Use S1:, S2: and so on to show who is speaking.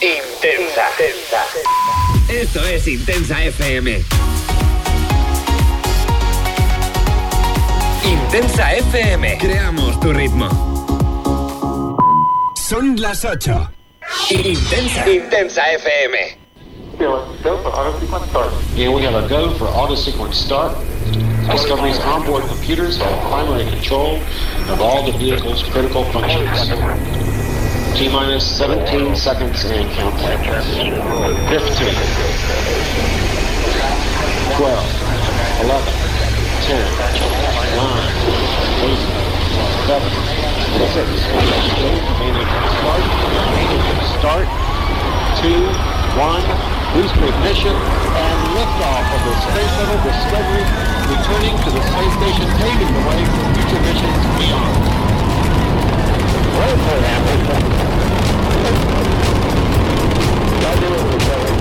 S1: Intensa. Esto es Intensa FM. Intensa FM. Creamos tu ritmo. Son las 8. Intensa FM.
S2: Go for auto sequence start. Yeah, we have a go for auto sequence start. Discovery's onboard computers have primary control of all the vehicle's critical functions. T-minus 17 seconds and counting. 15, 12, 11, 10, 9, 8, 7, 6, start, 2, 1, booster ignition, and liftoff of the Space Shuttle Discovery, returning to the space station, paving the way for future missions beyond. Roll for Amber.